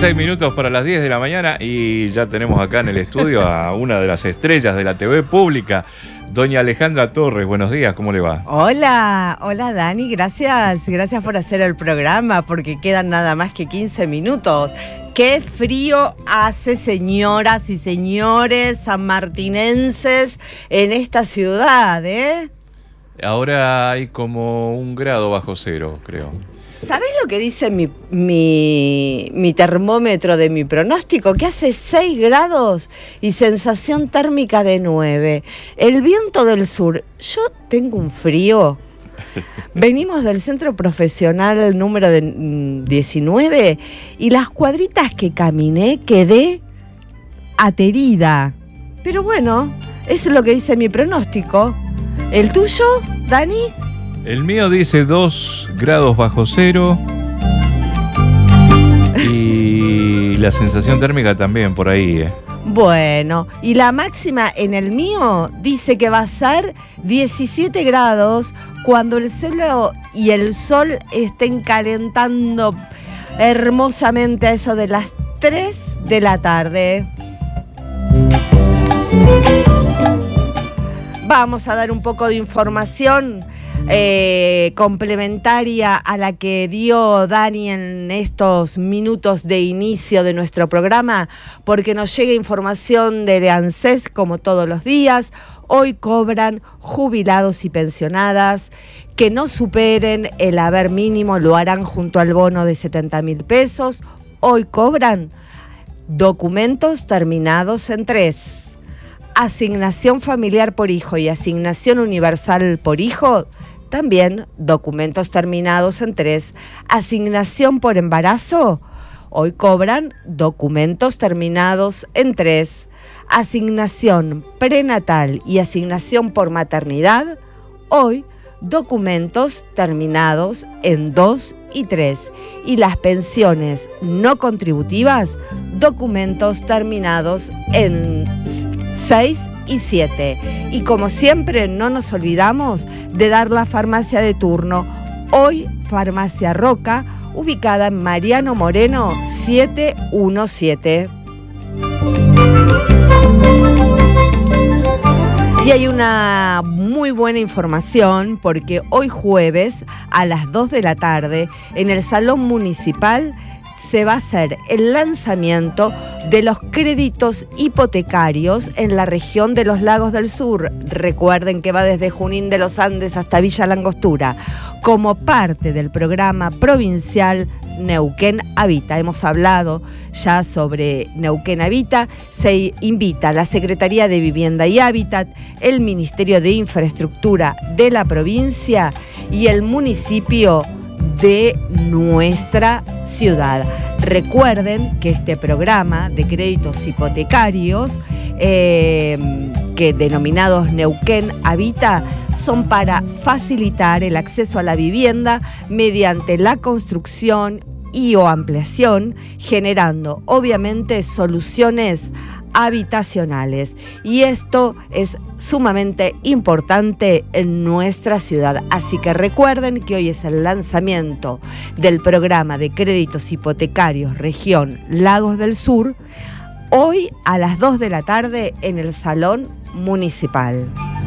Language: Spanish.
6 minutos para las 10 de la mañana y ya tenemos acá en el estudio a una de las estrellas de la TV pública, doña Alejandra Torres. Buenos días, ¿cómo le va? Hola Dani, gracias por hacer el programa, porque quedan nada más que 15 minutos. Qué frío hace, señoras y señores sanmartinenses, en esta ciudad, ¿eh? Ahora hay como 1 grado bajo cero, creo. ¿Sabés lo que dice mi termómetro de mi pronóstico? Que hace 6 grados y sensación térmica de 9. El viento del sur. Yo tengo un frío. Venimos del centro profesional número 19 y las cuadritas que caminé quedé aterida. Pero bueno, eso es lo que dice mi pronóstico. ¿El tuyo, Dani? El mío dice 2 grados bajo cero y la sensación térmica también por ahí. Bueno, y la máxima en el mío dice que va a ser 17 grados cuando el cielo y el sol estén calentando hermosamente a eso de las 3 de la tarde. Vamos a dar un poco de información complementaria a la que dio Dani en estos minutos de inicio de nuestro programa, porque nos llega información de ANSES como todos los días. Hoy cobran jubilados y pensionadas que no superen el haber mínimo, lo harán junto al bono de 70.000 pesos. Hoy cobran documentos terminados en 3. Asignación familiar por hijo y asignación universal por hijo, también documentos terminados en 3. Asignación por embarazo, hoy cobran documentos terminados en 3. Asignación prenatal y asignación por maternidad, hoy documentos terminados en 2 y 3. Y las pensiones no contributivas, documentos terminados en 6 y 7. Y como siempre, no nos olvidamos de dar la farmacia de turno. Hoy, Farmacia Roca, ubicada en Mariano Moreno 717. Y hay una muy buena información porque hoy jueves a las 2 de la tarde en el Salón Municipal se va a hacer el lanzamiento de los créditos hipotecarios en la región de los Lagos del Sur. Recuerden que va desde Junín de los Andes hasta Villa Langostura, como parte del programa provincial Neuquén Habita. Hemos hablado ya sobre Neuquén Habita. Se invita a la Secretaría de Vivienda y Hábitat, el Ministerio de Infraestructura de la provincia y el municipio de nuestra ciudad. Recuerden que este programa de créditos hipotecarios, que denominados Neuquén Habita, son para facilitar el acceso a la vivienda mediante la construcción y o ampliación, generando obviamente soluciones habitacionales. Y esto es sumamente importante en nuestra ciudad. Así que recuerden que hoy es el lanzamiento del programa de créditos hipotecarios región Lagos del Sur, hoy a las 2 de la tarde en el Salón Municipal.